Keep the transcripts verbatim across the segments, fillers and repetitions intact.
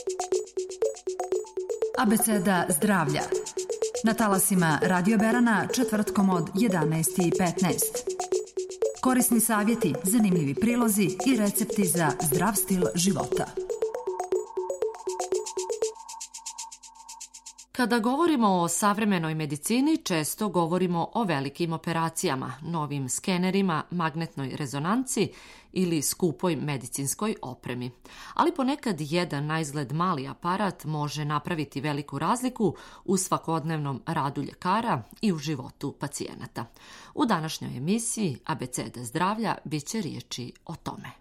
Abeceda zdravlja. Na talasima Radio Berana četvrtkom od jedanaest i petnaest. Korisni savjeti, zanimljivi prilozi i recepti za zdrav stil života. Kada govorimo o savremenoj medicini, često govorimo o velikim operacijama, novim skenerima, magnetnoj rezonanci ili skupoj medicinskoj opremi. Ali ponekad jedan naizgled mali aparat može napraviti veliku razliku u svakodnevnom radu ljekara i u životu pacijenata. U današnjoj emisiji Abeceda zdravlja bit će riječi o tome.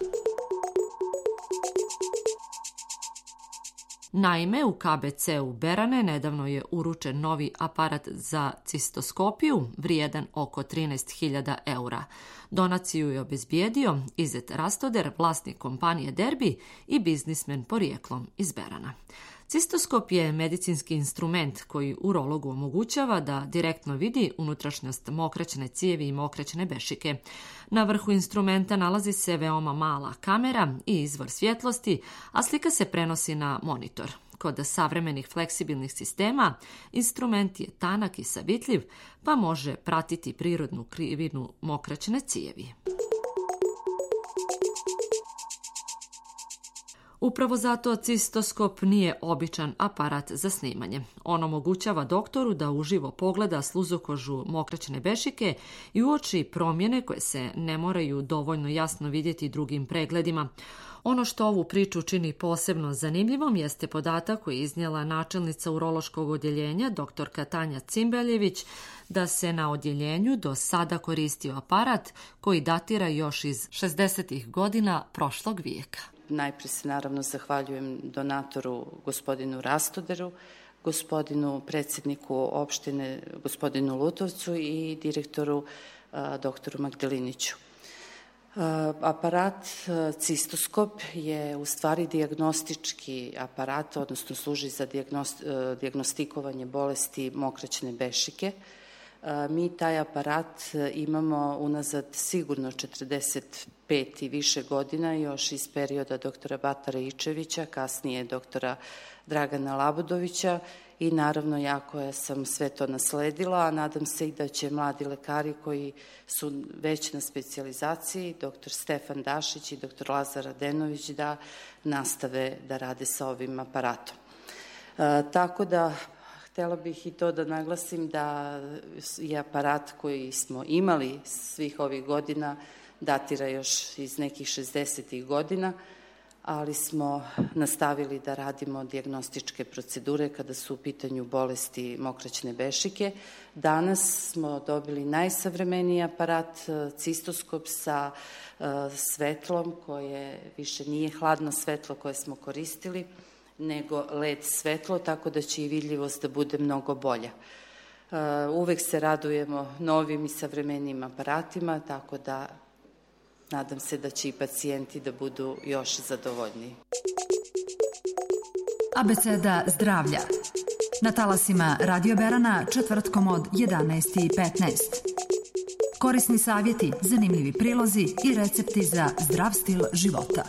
Naime, u K B C-u Berane nedavno je uručen novi aparat za cistoskopiju vrijedan oko trinaest hiljada eura. Donaciju je obezbijedio Izet Rastoder, vlasnik kompanije Derbi i biznismen porijeklom iz Berana. Cistoskop je medicinski instrument koji urologu omogućava da direktno vidi unutrašnjost mokraćne cijevi i mokraćne bešike. Na vrhu instrumenta nalazi se veoma mala kamera i izvor svjetlosti, a slika se prenosi na monitor. Kod savremenih fleksibilnih sistema instrument je tanak i savitljiv, pa može pratiti prirodnu krivinu mokraćne cijevi. Upravo zato cistoskop nije običan aparat za snimanje. On omogućava doktoru da uživo pogleda sluzokožu mokraćne bešike i uoči promjene koje se ne moraju dovoljno jasno vidjeti drugim pregledima. Ono što ovu priču čini posebno zanimljivom jeste podatak koji je iznijela načelnica urološkog odjeljenja doktorka Tanja Cimbeljević, da se na odjeljenju do sada koristio aparat koji datira još iz šezdesetih godina prošlog vijeka. Najprije se naravno zahvaljujem donatoru gospodinu Rastoderu, gospodinu predsjedniku opštine gospodinu Lutovcu i direktoru a, doktoru Magdaliniću. A, aparat a, cistoskop je u stvari dijagnostički aparat, odnosno služi za dijagnost, a, dijagnostikovanje bolesti mokraćne bešike. Mi taj aparat imamo unazad sigurno četrdeset pet i više godina, još iz perioda doktora Batara Ičevića, kasnije doktora Dragana Labudovića i naravno ja koja sam sve to nasledila, a nadam se i da će mladi lekari koji su već na specijalizaciji, doktor Stefan Dašić i doktor Lazar Radenović, da nastave da rade sa ovim aparatom. E, tako da htjela bih i to da naglasim da je aparat koji smo imali svih ovih godina datira još iz nekih šezdesetih godina, ali smo nastavili da radimo dijagnostičke procedure kada su u pitanju bolesti mokraćne bešike. Danas smo dobili najsavremeniji aparat, cistoskop sa uh, svetlom koje više nije hladno svetlo koje smo koristili, nego led svetlo, tako da će i vidljivost da bude mnogo bolja. Uh, uvek se radujemo novim i savremenim aparatima, tako da nadam se da će i pacijenti da budu još zadovoljniji. Abeceda zdravlja. Na talasima Radio Berana četvrtkom od jedanaest i petnaest. Korisni savjeti, zanimljivi prilozi i recepti za zdrav stil života.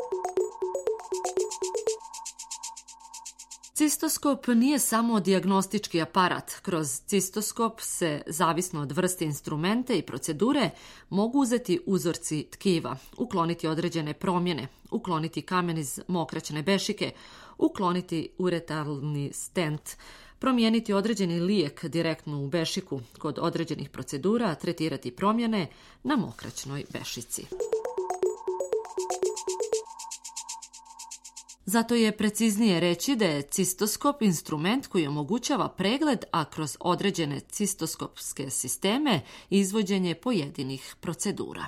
Cistoskop nije samo dijagnostički aparat. Kroz cistoskop se, zavisno od vrste instrumente i procedure, mogu uzeti uzorci tkiva, ukloniti određene promjene, ukloniti kamen iz mokraćne bešike, ukloniti uretarni stent, promijeniti određeni lijek direktno u bešiku kod određenih procedura, tretirati promjene na mokraćnoj bešici. Zato je preciznije reći da je cistoskop instrument koji omogućava pregled, a kroz određene cistoskopske sisteme izvođenje pojedinih procedura.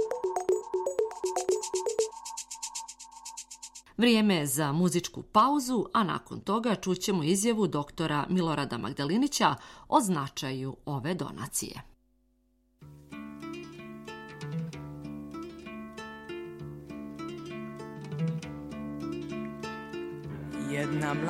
Vrijeme je za muzičku pauzu, a nakon toga čućemo izjavu doktora Milorada Magdalinića o značaju ove donacije. Jedna